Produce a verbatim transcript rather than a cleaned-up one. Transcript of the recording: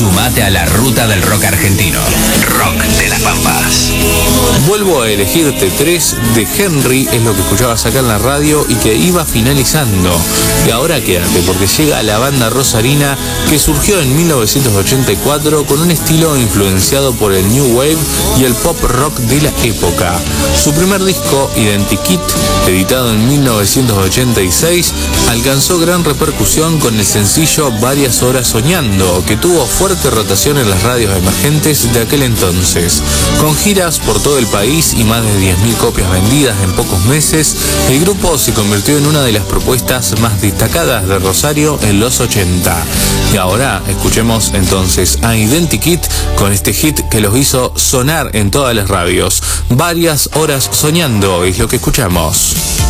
Sumate a la ruta del rock argentino. Rock de las Pampas. Vuelvo a elegirte tres de Henry, es lo que escuchabas acá en la radio y que iba finalizando. Y ahora quédate porque llega la banda rosarina que surgió en mil novecientos ochenta y cuatro con un estilo influenciado por el New Wave y el pop rock de la época. Su primer disco, Identikit, editado en mil novecientos ochenta y seis, alcanzó gran repercusión con el sencillo Varias Horas Soñando, que tuvo fuerte rotación en las radios emergentes de aquel entonces. Con giras por todo el país y más de diez mil copias vendidas en pocos meses, el grupo se convirtió en una de las propuestas más destacadas de Rosario en los ochenta. Y ahora escuchemos entonces a Identikit con este hit que los hizo sonar en todas las radios. Varias Horas Soñando es lo que escuchamos.